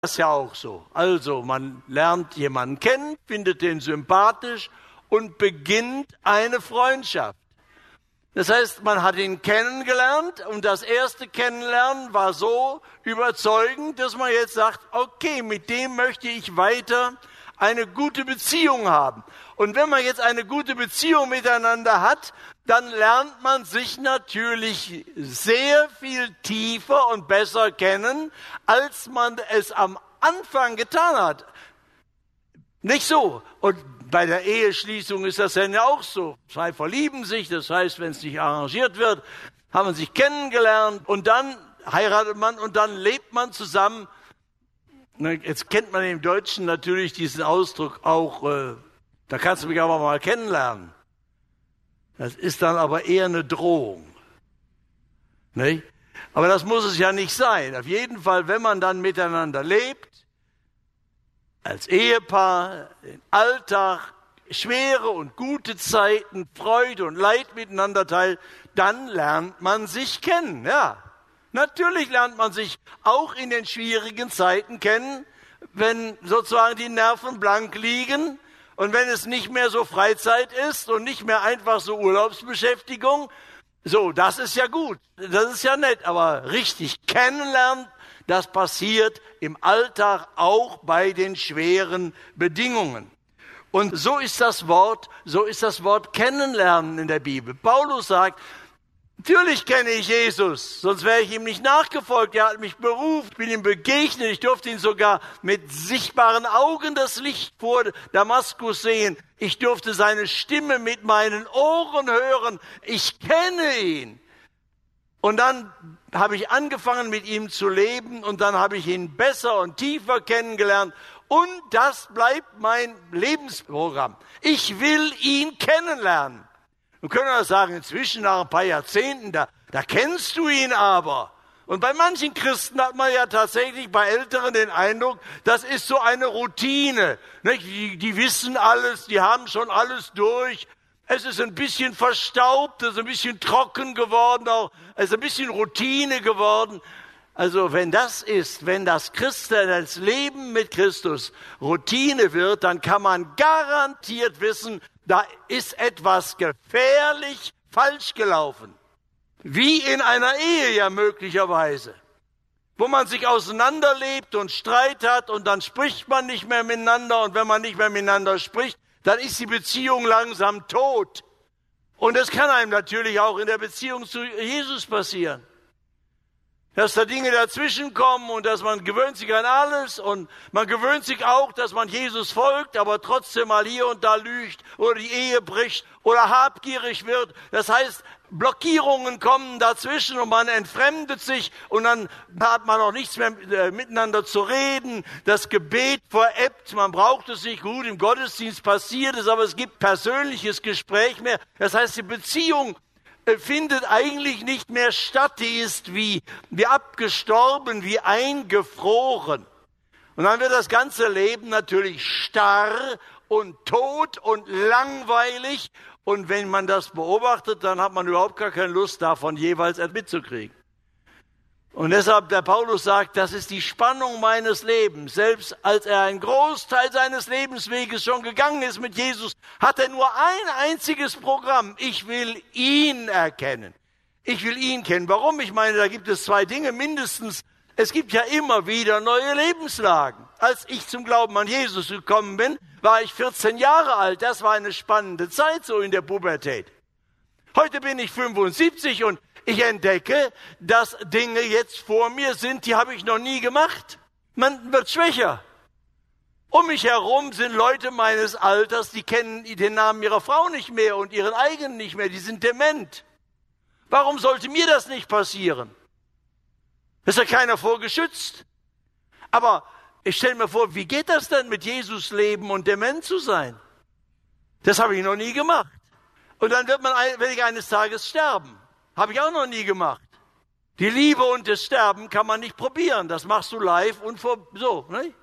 Das ist ja auch so. Also man lernt jemanden kennen, findet den sympathisch und beginnt eine Freundschaft. Das heißt, man hat ihn kennengelernt und das erste Kennenlernen war so überzeugend, dass man jetzt sagt, okay, mit dem möchte ich weiter eine gute Beziehung haben. Und wenn man jetzt eine gute Beziehung miteinander hat, dann lernt man sich natürlich sehr viel tiefer und besser kennen, als man es am Anfang getan hat. Nicht so. Und bei der Eheschließung ist das dann ja auch so. Zwei verlieben sich, das heißt, wenn es nicht arrangiert wird, haben man sich kennengelernt und dann heiratet man und dann lebt man zusammen. Jetzt kennt man im Deutschen natürlich diesen Ausdruck auch, da kannst du mich aber mal kennenlernen. Das ist dann aber eher eine Drohung. Nicht? Aber das muss es ja nicht sein. Auf jeden Fall, wenn man dann miteinander lebt, als Ehepaar, den Alltag, schwere und gute Zeiten, Freude und Leid miteinander teilt, dann lernt man sich kennen. Ja, natürlich lernt man sich auch in den schwierigen Zeiten kennen, wenn sozusagen die Nerven blank liegen und wenn es nicht mehr so Freizeit ist und nicht mehr einfach so Urlaubsbeschäftigung. So, das ist ja gut, das ist ja nett, aber richtig kennenlernen, das passiert im Alltag auch bei den schweren Bedingungen. Und so ist das Wort kennenlernen in der Bibel. Paulus sagt, natürlich kenne ich Jesus, sonst wäre ich ihm nicht nachgefolgt. Er hat mich berufen, ich bin ihm begegnet, ich durfte ihn sogar mit sichtbaren Augen das Licht vor Damaskus sehen. Ich durfte seine Stimme mit meinen Ohren hören. Ich kenne ihn. Und dann habe ich angefangen, mit ihm zu leben und dann habe ich ihn besser und tiefer kennengelernt. Und das bleibt mein Lebensprogramm. Ich will ihn kennenlernen. Wir können das sagen, inzwischen nach ein paar Jahrzehnten, da kennst du ihn aber. Und bei manchen Christen hat man ja tatsächlich bei Älteren den Eindruck, das ist so eine Routine. Nicht? Die wissen alles, die haben schon alles durch. Es ist ein bisschen verstaubt, es ist ein bisschen trocken geworden, auch es ist ein bisschen Routine geworden. Also wenn das das Leben mit Christus Routine wird, dann kann man garantiert wissen, da ist etwas gefährlich falsch gelaufen. Wie in einer Ehe ja möglicherweise, wo man sich auseinanderlebt und Streit hat und dann spricht man nicht mehr miteinander und wenn man nicht mehr miteinander spricht, dann ist die Beziehung langsam tot. Und das kann einem natürlich auch in der Beziehung zu Jesus passieren. Dass da Dinge dazwischen kommen und dass man gewöhnt sich an alles und man gewöhnt sich auch, dass man Jesus folgt, aber trotzdem mal hier und da lügt oder die Ehe bricht oder habgierig wird. Das heißt, Blockierungen kommen dazwischen und man entfremdet sich und dann hat man auch nichts mehr miteinander zu reden. Das Gebet verebbt, man braucht es nicht gut, im Gottesdienst passiert es, aber es gibt persönliches Gespräch mehr. Das heißt, die Beziehung findet eigentlich nicht mehr statt, die ist wie abgestorben, wie eingefroren. Und dann wird das ganze Leben natürlich starr und tot und langweilig. Und wenn man das beobachtet, dann hat man überhaupt gar keine Lust davon, jeweils etwas mitzukriegen. Und deshalb, der Paulus sagt, das ist die Spannung meines Lebens. Selbst als er einen Großteil seines Lebensweges schon gegangen ist mit Jesus, hat er nur ein einziges Programm. Ich will ihn erkennen. Ich will ihn kennen. Warum? Ich meine, da gibt es zwei Dinge mindestens. Es gibt ja immer wieder neue Lebenslagen. Als ich zum Glauben an Jesus gekommen bin, war ich 14 Jahre alt. Das war eine spannende Zeit so in der Pubertät. Heute bin ich 75 und ich entdecke, dass Dinge jetzt vor mir sind, die habe ich noch nie gemacht. Man wird schwächer. Um mich herum sind Leute meines Alters, die kennen den Namen ihrer Frau nicht mehr und ihren eigenen nicht mehr. Die sind dement. Warum sollte mir das nicht passieren? Ist ja keiner vorgeschützt. Aber ich stelle mir vor, wie geht das denn mit Jesus leben und dement zu sein? Das habe ich noch nie gemacht. Und dann werde ich eines Tages sterben. Habe ich auch noch nie gemacht. Die Liebe und das Sterben kann man nicht probieren. Das machst du live und so. Ne?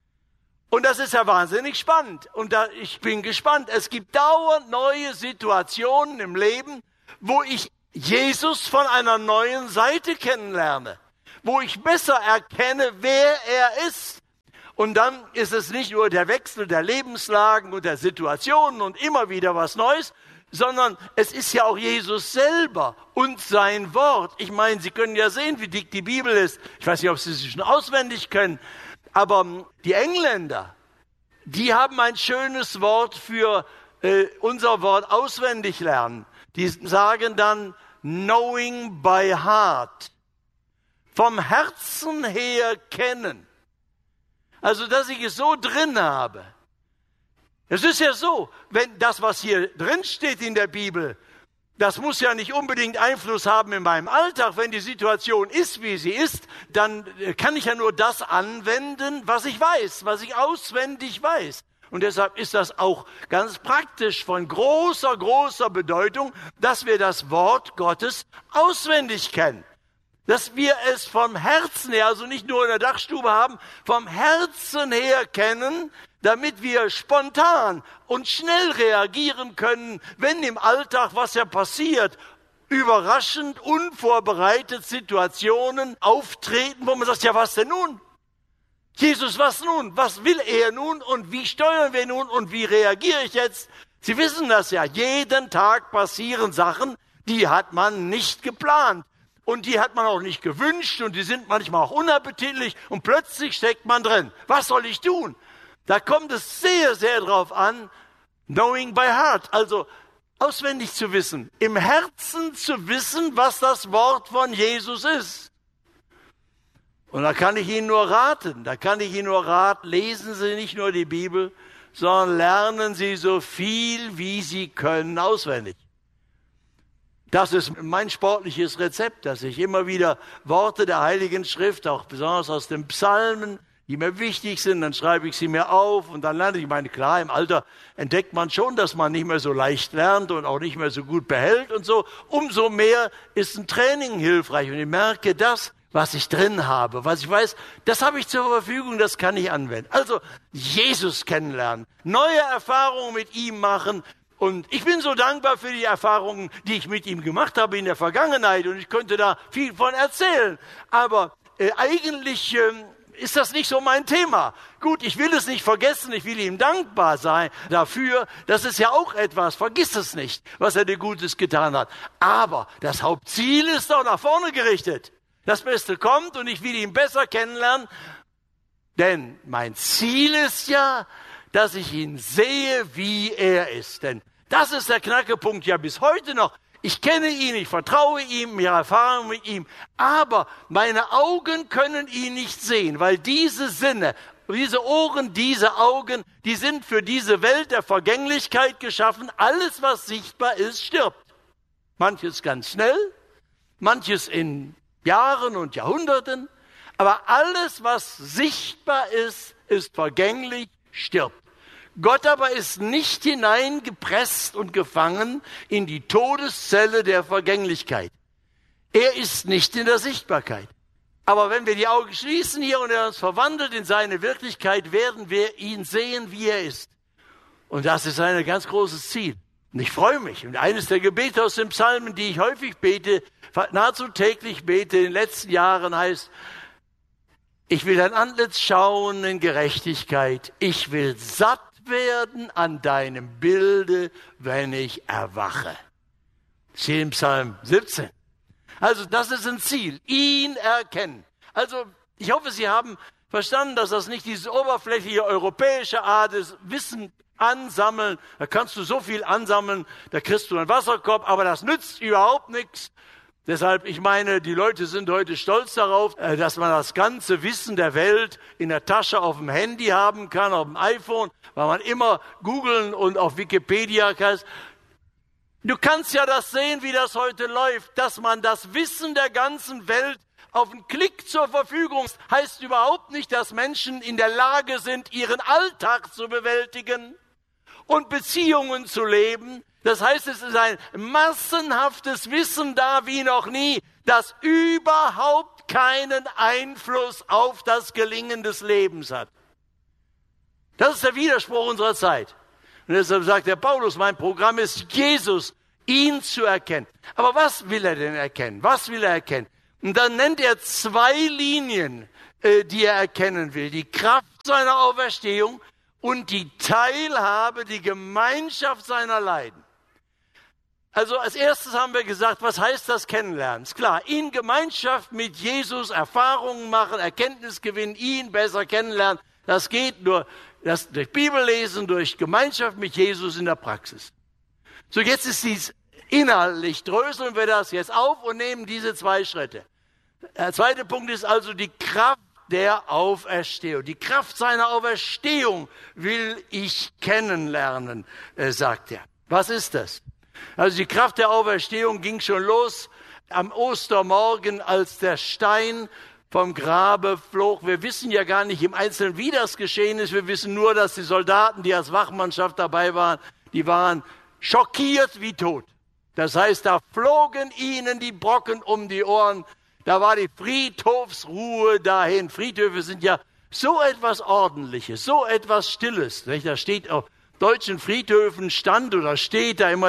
Und das ist ja wahnsinnig spannend. Und ich bin gespannt. Es gibt dauernd neue Situationen im Leben, wo ich Jesus von einer neuen Seite kennenlerne. Wo ich besser erkenne, wer er ist. Und dann ist es nicht nur der Wechsel der Lebenslagen und der Situationen und immer wieder was Neues, sondern es ist ja auch Jesus selber und sein Wort. Ich meine, Sie können ja sehen, wie dick die Bibel ist. Ich weiß nicht, ob Sie sie schon auswendig können, aber die Engländer, die haben ein schönes Wort für unser Wort auswendig lernen. Die sagen dann knowing by heart. Vom Herzen her kennen. Also, dass ich es so drin habe. Es ist ja so, wenn das, was hier drin steht in der Bibel, das muss ja nicht unbedingt Einfluss haben in meinem Alltag. Wenn die Situation ist, wie sie ist, dann kann ich ja nur das anwenden, was ich weiß, was ich auswendig weiß. Und deshalb ist das auch ganz praktisch von großer, großer Bedeutung, dass wir das Wort Gottes auswendig kennen. Dass wir es vom Herzen her, also nicht nur in der Dachstube haben, vom Herzen her kennen, damit wir spontan und schnell reagieren können, wenn im Alltag was ja passiert, überraschend, unvorbereitet Situationen auftreten, wo man sagt, ja was denn nun? Jesus, was nun? Was will er nun? Und wie steuern wir nun? Und wie reagiere ich jetzt? Sie wissen das ja, jeden Tag passieren Sachen, die hat man nicht geplant. Und die hat man auch nicht gewünscht und die sind manchmal auch unappetitlich und plötzlich steckt man drin. Was soll ich tun? Da kommt es sehr, sehr drauf an, knowing by heart, also auswendig zu wissen, im Herzen zu wissen, was das Wort von Jesus ist. Und da kann ich Ihnen nur raten, lesen Sie nicht nur die Bibel, sondern lernen Sie so viel, wie Sie können, auswendig. Das ist mein sportliches Rezept, dass ich immer wieder Worte der Heiligen Schrift, auch besonders aus den Psalmen, die mir wichtig sind, dann schreibe ich sie mir auf und dann lerne ich. Ich meine, klar, im Alter entdeckt man schon, dass man nicht mehr so leicht lernt und auch nicht mehr so gut behält und so. Umso mehr ist ein Training hilfreich und ich merke, das, was ich drin habe, was ich weiß, das habe ich zur Verfügung, das kann ich anwenden. Also Jesus kennenlernen, neue Erfahrungen mit ihm machen. Und ich bin so dankbar für die Erfahrungen, die ich mit ihm gemacht habe in der Vergangenheit. Und ich könnte da viel von erzählen. Aber eigentlich ist das nicht so mein Thema. Gut, ich will es nicht vergessen. Ich will ihm dankbar sein dafür. Das ist ja auch etwas. Vergiss es nicht, was er dir Gutes getan hat. Aber das Hauptziel ist doch nach vorne gerichtet. Das Beste kommt und ich will ihn besser kennenlernen. Denn mein Ziel ist ja, dass ich ihn sehe, wie er ist. Denn das ist der Knackepunkt ja bis heute noch. Ich kenne ihn, ich vertraue ihm, ich habe Erfahrung mit ihm. Aber meine Augen können ihn nicht sehen, weil diese Sinne, diese Ohren, diese Augen, die sind für diese Welt der Vergänglichkeit geschaffen. Alles, was sichtbar ist, stirbt. Manches ganz schnell, manches in Jahren und Jahrhunderten. Aber alles, was sichtbar ist, ist vergänglich, stirbt. Gott aber ist nicht hineingepresst und gefangen in die Todeszelle der Vergänglichkeit. Er ist nicht in der Sichtbarkeit. Aber wenn wir die Augen schließen hier und er uns verwandelt in seine Wirklichkeit, werden wir ihn sehen, wie er ist. Und das ist ein ganz großes Ziel. Und ich freue mich. Und eines der Gebete aus den Psalmen, die ich häufig bete, nahezu täglich bete in den letzten Jahren, heißt: Ich will dein Antlitz schauen in Gerechtigkeit. Ich will satt werden an deinem Bilde, wenn ich erwache. Steht im Psalm 17. Also das ist ein Ziel, ihn erkennen. Also ich hoffe, Sie haben verstanden, dass das nicht diese oberflächliche europäische Art ist, Wissen ansammeln. Da kannst du so viel ansammeln, da kriegst du einen Wasserkorb, aber das nützt überhaupt nichts. Deshalb, ich meine, die Leute sind heute stolz darauf, dass man das ganze Wissen der Welt in der Tasche auf dem Handy haben kann, auf dem iPhone, weil man immer googeln und auf Wikipedia kann. Du kannst ja das sehen, wie das heute läuft, dass man das Wissen der ganzen Welt auf einen Klick zur Verfügung hat. Heißt überhaupt nicht, dass Menschen in der Lage sind, ihren Alltag zu bewältigen und Beziehungen zu leben. Das heißt, es ist ein massenhaftes Wissen da wie noch nie, das überhaupt keinen Einfluss auf das Gelingen des Lebens hat. Das ist der Widerspruch unserer Zeit. Und deshalb sagt der Paulus, mein Programm ist Jesus, ihn zu erkennen. Aber was will er denn erkennen? Was will er erkennen? Und dann nennt er zwei Linien, die er erkennen will. Die Kraft seiner Auferstehung und die Teilhabe, die Gemeinschaft seiner Leiden. Also als erstes haben wir gesagt, was heißt das Kennenlernen? Ist klar, in Gemeinschaft mit Jesus Erfahrungen machen, Erkenntnis gewinnen, ihn besser kennenlernen. Das geht nur durch Bibellesen, durch Gemeinschaft mit Jesus in der Praxis. So, jetzt ist dies inhaltlich, dröseln wir das jetzt auf und nehmen diese 2 Schritte. Der zweite Punkt ist also die Kraft der Auferstehung. Die Kraft seiner Auferstehung will ich kennenlernen, sagt er. Was ist das? Also die Kraft der Auferstehung ging schon los am Ostermorgen, als der Stein vom Grabe flog. Wir wissen ja gar nicht im Einzelnen, wie das geschehen ist. Wir wissen nur, dass die Soldaten, die als Wachmannschaft dabei waren, die waren schockiert wie tot. Das heißt, da flogen ihnen die Brocken um die Ohren. Da war die Friedhofsruhe dahin. Friedhöfe sind ja so etwas Ordentliches, so etwas Stilles. Da steht auf deutschen Friedhöfen stand oder steht da immer